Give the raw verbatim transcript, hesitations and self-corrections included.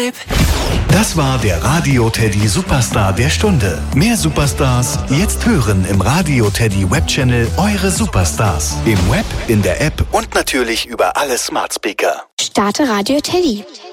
Vibe. Das war der Radio Teddy Superstar der Stunde. Mehr Superstars jetzt hören im Radio Teddy Webchannel Eure Superstars. Im Web, in der App und natürlich über alle Smart Speaker. Starte Radio Teddy.